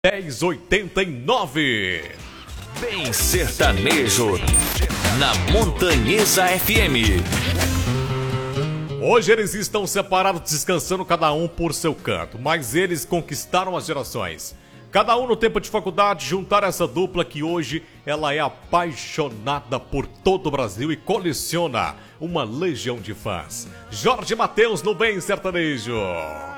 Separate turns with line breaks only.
1089.
Bem sertanejo na Montanhesa FM.
Hoje eles estão separados, descansando cada um por seu canto, mas eles conquistaram as gerações. Cada um no tempo de faculdade, juntaram essa dupla que hoje ela é apaixonada por todo o Brasil e coleciona uma legião de fãs. Jorge Mateus no Bem Sertanejo.